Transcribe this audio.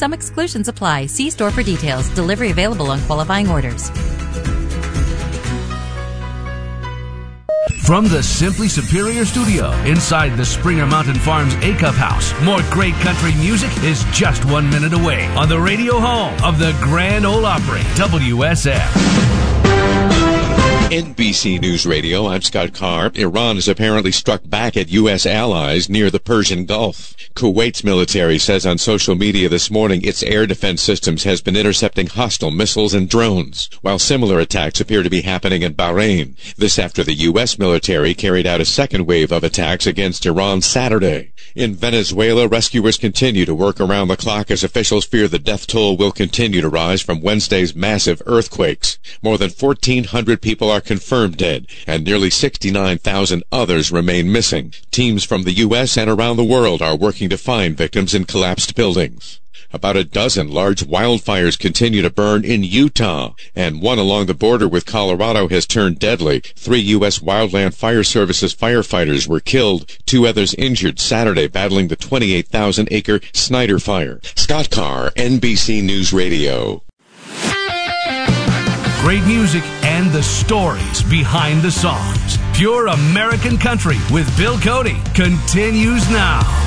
Some exclusions apply. See store for details. Delivery available on qualifying orders. From the Simply Superior Studio inside the Springer Mountain Farms A-Cup House, more great country music is just 1 minute away on the radio home of the Grand Ole Opry, WSF. NBC News Radio, I'm Scott Carr. Iran has apparently struck back at U.S. allies near the Persian Gulf. Kuwait's military says on social media this morning its air defense systems has been intercepting hostile missiles and drones, while similar attacks appear to be happening in Bahrain. This after the U.S. military carried out a second wave of attacks against Iran Saturday. In Venezuela, rescuers continue to work around the clock as officials fear the death toll will continue to rise from Wednesday's massive earthquakes. More than 1,400 people are confirmed dead, and nearly 69,000 others remain missing. Teams from the U.S. and around the world are working to find victims in collapsed buildings. About a dozen large wildfires continue to burn in Utah, and one along the border with Colorado has turned deadly. 3 U.S. Wildland Fire Services firefighters were killed, 2 others injured Saturday battling the 28,000-acre Snyder Fire. Scott Carr, NBC News Radio. Great music and the stories behind the songs. Pure American country with Bill Cody continues now.